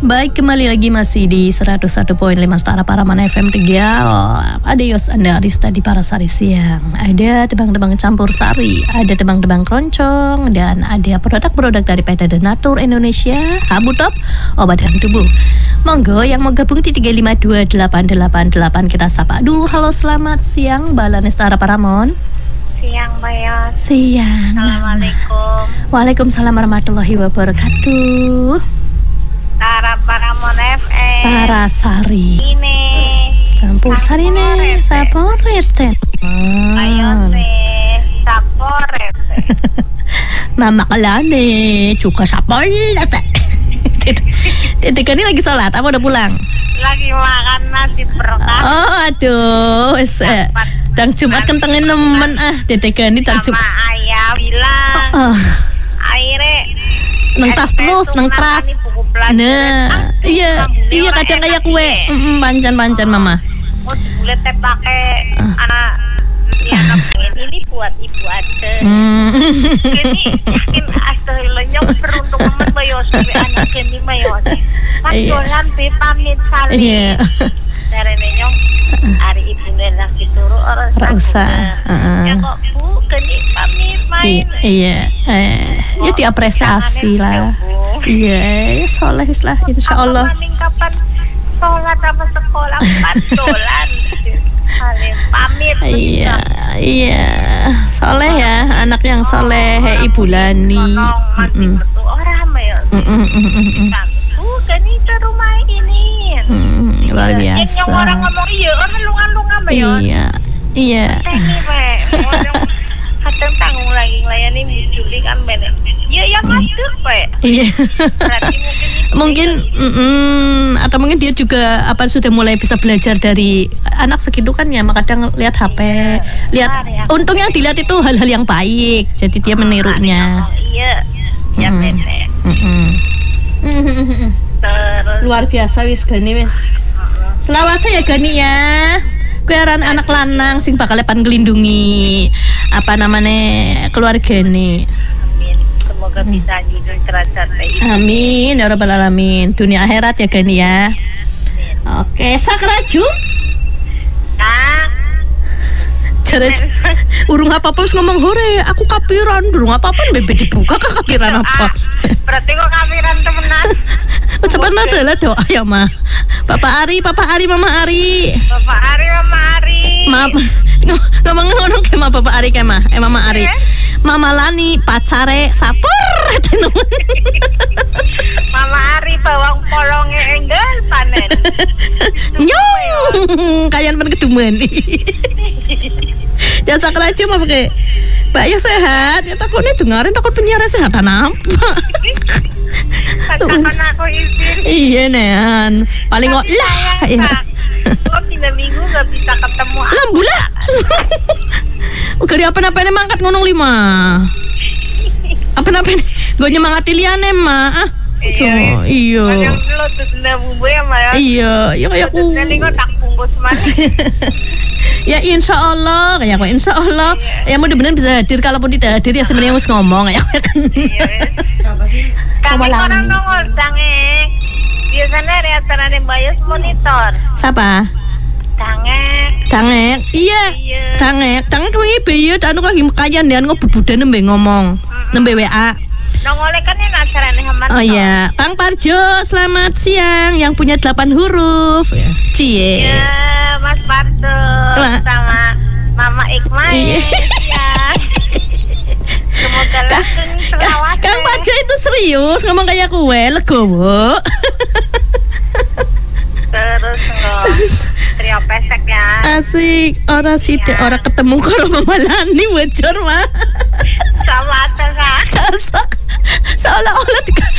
Baik, kembali lagi masih di 101.5 Setara Paraman FM Tegal. Ada Yos Anda Arista di Parasari Siang. Ada tebang-tebang campur sari, ada tebang-tebang keroncong, dan ada produk-produk dari PT Denatur Indonesia, Habu Top, obat dalam tubuh. Monggo yang mau gabung di 3528888 kita sapa dulu. Halo, selamat siang Mbak Lani Setara Paramon. Siang, Mbak Yos. Siang. Assalamualaikum. Waalaikumsalam warahmatullahi wabarakatuh. Setara Paramon FM. Parasari. Ini. Campur sari nih, saporete. Ayo teh, saporete. Mama Kelane juga saporete. Dedek ini lagi sholat, apa udah pulang? Lagi makan nasi berkah. Oh, aduh, dang Jumat kentengin nemen Dedek ini dang Jumat. Sama ayah bilang. Aire neng tas terus, neng tras. Nah, iya kadang kayak kue, pancan mama. Mau dibulet teh pakai anak ini buat ibu ada. Ini yakin astagfirullah nyong beruntung amat bayos anak ini bayos. Pandolan be pamit salim. Iya. Darene nyong hari ibu lagi turu orang usah. Ya kok Bu geni pamit main. Iya. Ya diapresiasi lah. Iya, ya soleh lah insyaallah. Kapan sholat sama sekolah pandolan. Pamit. Iya. Soleh ya, anak yang soleh, Ibu Lani. Orang ya. Bukan itu rumah ini. Luar biasa. Yang orang ngomong iya, orang lungan-lungan ya. Iya. Ini kadang tanggung lagi nglayani Juli kan bener. Ya yang masuk Iya. Berarti mungkin atau mungkin dia juga sudah mulai bisa belajar dari anak segitu kan ya, maka kadang lihat HP, lihat untung yang dilihat itu hal-hal yang baik, jadi dia menirunya. Iya bener. Luar biasa wis gani wis. Selawase ya gani ya. Kueran anak lanang sing bakal lepan ngelindungi keluargane. Semoga bisa jujur derajat. Amin ya rabbal alamin. Dunia akhirat ya gani ya. Oke, sakraju. Cara urung apa-apa wis ngomong hore, aku kapiran, durung apa-apa bebe dibuka kapiran apa. Berarti kok kapiran temenan. Ucapan adalah doa ya, Ma. Bapak Ari, Mama Ari. Bapak Ari, Mama Ari. Maaf. Ngomong ke Bapak Ari ke Mama Ari. Mama Lani pacare sapur. Mama Ari bawang polonge enggal panen. Nyong, kalian pen kedumen. Jasa kerja mah pakai Mbak ya sehat. Ya takutnya dengerin takut penyiaran sehatan apa. Katakan aku izin. Iya nean. Paling kok lah ya. Kok 3 minggu gak bisa ketemu aku. Lambu lah. Gari apa-apa ini mangkat ngonong 5. Apa-apa ini gue nyemangati liane mah. Iya. Yang lo tuh senda bumbu ya Maya. Iya kayak aku. Nanti gue tak bungkus mana. Ya insya Allah ya mudah-mudahan bisa hadir, kalaupun tidak hadir ya sebenarnya harus ngomong ya kan. Siapa sih? Kami orang nongol Dangek. Biasanya reaksinya Bayus monitor. Siapa? Dangek. Iya. Dangek wingi beyut lagi mekayan dan ngebubudan nembe ngomong. Nembe WA. Nongole kan yang acaranya Hamad. Oh iya, Kang Parjo, selamat siang. Yang punya 8 huruf. Cie. Iya, Mas Parjo sama Mama Ikmal. Iya. Semoga langsung selawat. Kang Parjo itu serius ngomong kayak kue, legowo. Terus trio pesek ya. Asik, orang sidik, orang ketemu karo Mama Lani bocor mah. Sama atas Casak. Seolah-olah